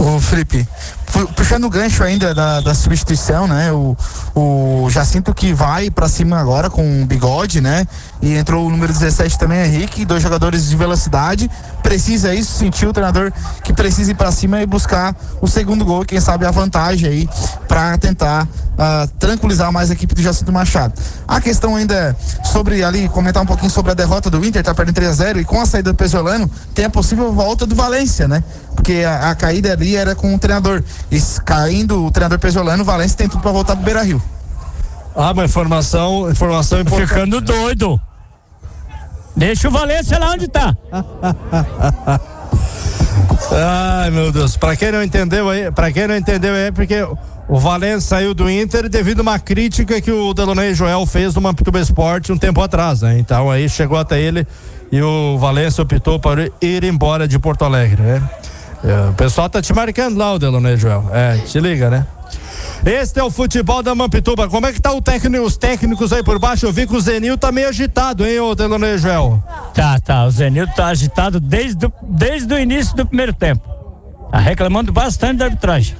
Ô Felipe, puxando o gancho ainda da substituição, né? O Jacinto que vai pra cima agora com o Bigode, né? E entrou o número 17 também, Henrique, 2 jogadores de velocidade. Precisa isso, sentiu o treinador que precisa ir pra cima e buscar o segundo gol, quem sabe a vantagem aí pra tentar tranquilizar mais a equipe do Jacinto Machado. A questão ainda é sobre ali, comentar um pouquinho sobre a derrota do Inter, tá perdendo 3-0 e com a saída do Pesolano tem a possível volta do Valência, né? Porque a caída ali era com o treinador. E caindo o treinador Pesolano, o Valência tem tudo pra voltar pro Beira-Rio. Uma informação importante. Ficando doido. Deixa o Valência lá onde tá. Ai, meu Deus, pra quem não entendeu aí, porque o Valência saiu do Inter devido a uma crítica que o Delonei Joel fez no Mampituba Esporte um tempo atrás, né? Então aí chegou até ele e o Valência optou para ir embora de Porto Alegre, né? O pessoal tá te marcando lá, o Delonei Joel. Te liga, né? Este é o futebol da Mampituba. Como é que tá os técnicos aí por baixo? Eu vi que o Zenil tá meio agitado, hein, ô Delonei Joel? Tá. O Zenil tá agitado desde o início do primeiro tempo. Tá reclamando bastante da arbitragem.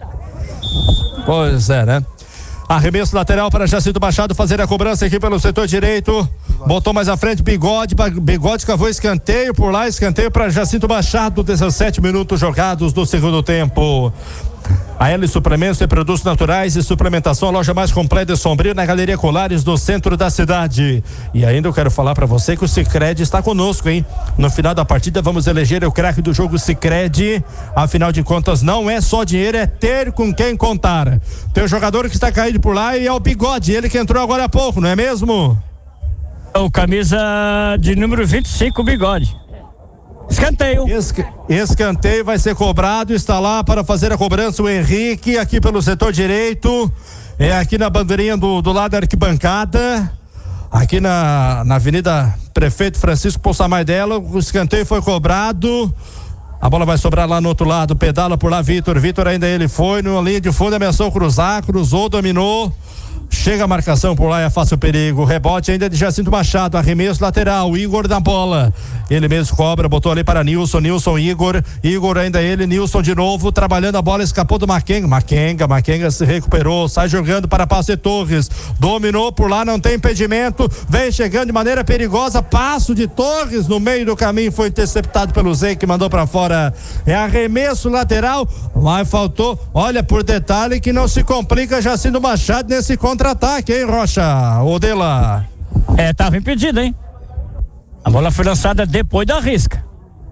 Pois é, né? Arremesso lateral para Jacinto Machado fazer a cobrança aqui pelo setor direito. Botou mais à frente Bigode cavou escanteio por lá, escanteio para Jacinto Machado, 17 minutos jogados do segundo tempo. A L Suplementos e Produtos Naturais e Suplementação, a loja mais completa de Sombrio, na Galeria Colares, no centro da cidade. E ainda eu quero falar para você que o Sicredi está conosco, hein? No final da partida vamos eleger o craque do jogo Sicredi. Afinal de contas, não é só dinheiro, é ter com quem contar. Tem um jogador que está caído por lá e é o Bigode, ele que entrou agora há pouco, não é mesmo? O camisa de número 25, Bigode. Escanteio. Escanteio vai ser cobrado, está lá para fazer a cobrança o Henrique, aqui pelo setor direito, aqui na bandeirinha do lado da arquibancada, aqui na Avenida Prefeito Francisco Poçamaidela. O escanteio foi cobrado, a bola vai sobrar lá no outro lado, pedala por lá Vitor ainda ele foi, numa linha de fundo, ameaçou cruzou, dominou. Chega a marcação por lá e afasta o perigo. Rebote ainda de Jacinto Machado. Arremesso lateral. Igor da bola. Ele mesmo cobra. Botou ali para Nilson, Igor. Igor ainda ele. Nilson de novo. Trabalhando a bola. Escapou do Maquenga. Maquenga se recuperou. Sai jogando para Passe Torres. Dominou por lá. Não tem impedimento. Vem chegando de maneira perigosa. Passo de Torres no meio do caminho. Foi interceptado pelo Zé que mandou para fora. É arremesso lateral. Mas faltou. Olha, por detalhe que não se complica Jacinto Machado nesse contra-ataque, hein, Rocha? Odela. Tava impedido, hein? A bola foi lançada depois da risca.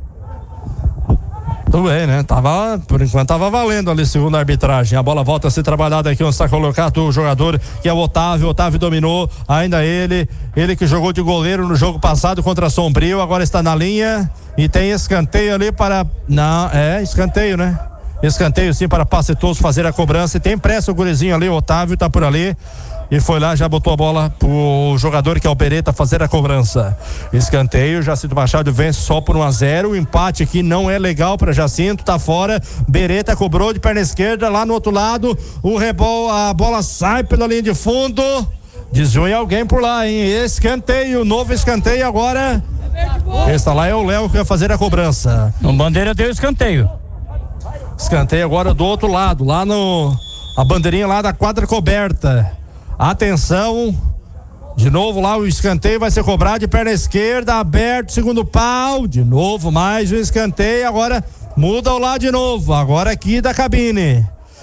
Tudo bem, né? Por enquanto tava valendo ali, segundo a arbitragem. A bola volta a ser trabalhada aqui onde está colocado o jogador, que é o Otávio dominou, ainda ele que jogou de goleiro no jogo passado contra a Sombrio, agora está na linha e tem escanteio ali para... Não, escanteio, né? Escanteio sim para Passe Torres fazer a cobrança e tem pressa o gurizinho ali, o Otávio tá por ali e foi lá, já botou a bola pro jogador que é o Beretta fazer a cobrança. Escanteio, Jacinto Machado vence só por 1-0, o empate aqui não é legal para Jacinto, tá fora. Beretta cobrou de perna esquerda lá no outro lado, a bola sai pela linha de fundo, desviou alguém por lá, hein? Escanteio, novo escanteio agora. Esse lá é o Léo que vai fazer a cobrança. O Bandeira deu escanteio. Escanteio agora do outro lado, lá a bandeirinha lá da quadra coberta. Atenção, de novo lá o escanteio vai ser cobrado de perna esquerda, aberto, segundo pau, de novo mais um escanteio, agora muda o lado de novo, agora aqui da cabine.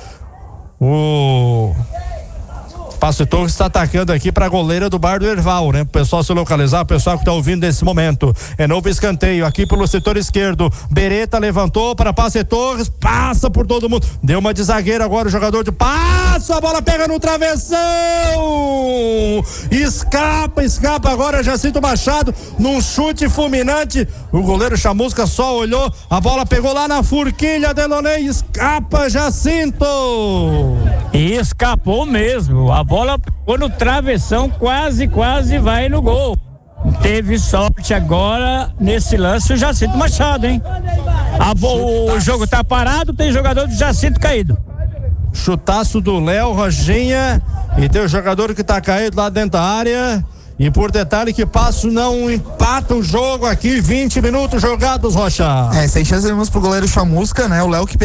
O Passe Torres está atacando aqui para a goleira do Bar do Erval, né? O pessoal se localizar, o pessoal que está ouvindo nesse momento. É novo escanteio aqui pelo setor esquerdo. Beretta levantou para Passe Torres, passa por todo mundo. Deu uma de zagueiro agora o jogador de passa, a bola pega no travessão. Escapa agora Jacinto Machado num chute fulminante. O goleiro Chamusca só olhou, a bola pegou lá na forquilha, Delonei, escapa Jacinto. E escapou mesmo. A bola ficou no travessão, quase vai no gol. Teve sorte agora nesse lance o Jacinto Machado, hein? O jogo tá parado, tem jogador do Jacinto caído. Chutaço do Léo, Roginha, e tem o jogador que tá caído lá dentro da área. E por detalhe que Passo não empata o jogo aqui, 20 minutos jogados, Rocha. Sem chance nenhuma pro goleiro Chamusca, né? O Léo que